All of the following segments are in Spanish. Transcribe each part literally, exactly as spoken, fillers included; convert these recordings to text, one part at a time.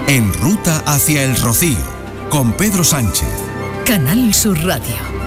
En ruta hacia el Rocío, con Pedro Sánchez. Canal Sur Radio.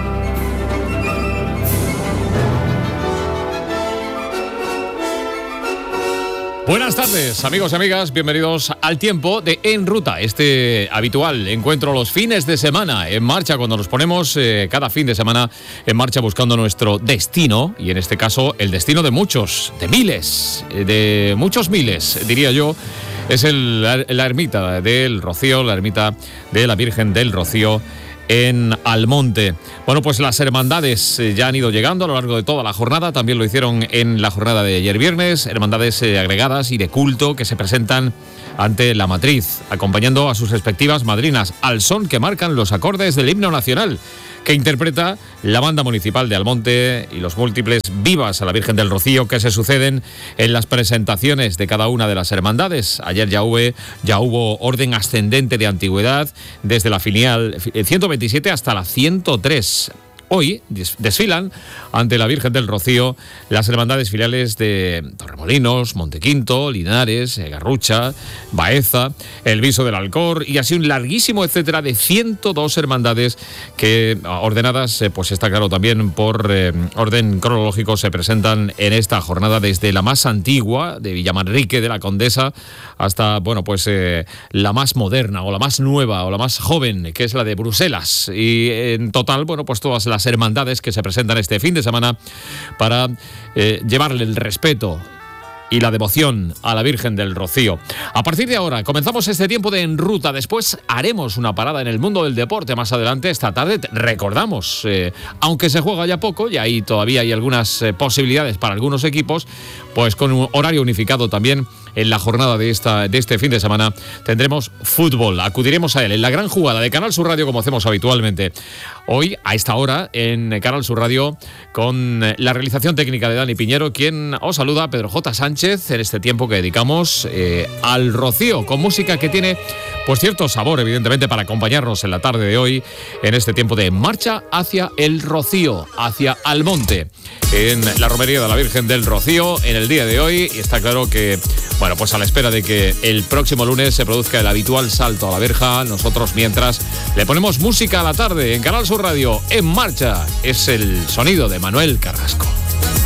Buenas tardes, amigos y amigas, bienvenidos al tiempo de En Ruta, este habitual encuentro los fines de semana en marcha, cuando nos ponemos eh, cada fin de semana en marcha buscando nuestro destino, y en este caso el destino de muchos, de miles, de muchos miles, diría yo. Es el, la, la ermita del Rocío, la ermita de la Virgen del Rocío en Almonte. Bueno, pues las hermandades ya han ido llegando a lo largo de toda la jornada, también lo hicieron en la jornada de ayer viernes, hermandades eh, agregadas y de culto que se presentan ante la matriz, acompañando a sus respectivas madrinas, al son que marcan los acordes del himno nacional, que interpreta la banda municipal de Almonte, y los múltiples vivas a la Virgen del Rocío que se suceden en las presentaciones de cada una de las hermandades. Ayer ya hubo, ya hubo orden ascendente de antigüedad, desde la filial ciento veintisiete hasta la ciento tres. Hoy desfilan ante la Virgen del Rocío las hermandades filiales de Torremolinos, Montequinto, Linares, Garrucha, Baeza, El Viso del Alcor, y así un larguísimo etcétera de ciento dos hermandades que, ordenadas, pues está claro, también por eh, orden cronológico, se presentan en esta jornada, desde la más antigua de Villamanrique de la Condesa hasta, bueno, pues eh, la más moderna o la más nueva o la más joven, que es la de Bruselas. Y en total, bueno, pues todas las hermandades que se presentan este fin de semana para eh, llevarle el respeto y la devoción a la Virgen del Rocío. A partir de ahora comenzamos este tiempo de En Ruta. Después haremos una parada en el mundo del deporte. Más adelante esta tarde recordamos, eh, aunque se juega ya poco y ahí todavía hay algunas eh, posibilidades para algunos equipos, pues con un horario unificado también en la jornada de, esta, de este fin de semana tendremos fútbol. Acudiremos a él en la gran jugada de Canal Sur Radio, como hacemos habitualmente. Hoy, a esta hora, en Canal Sur Radio, con la realización técnica de Dani Piñero, quien os saluda, Pedro J. Sánchez, en este tiempo que dedicamos eh, al Rocío, con música que tiene, pues, cierto sabor, evidentemente, para acompañarnos en la tarde de hoy, en este tiempo de marcha hacia el Rocío, hacia Almonte, en la romería de la Virgen del Rocío, en el día de hoy. Y está claro que, bueno, pues a la espera de que el próximo lunes se produzca el habitual salto a la verja, nosotros mientras le ponemos música a la tarde en Canal Sur Radio. En marcha es el sonido de Manuel Carrasco.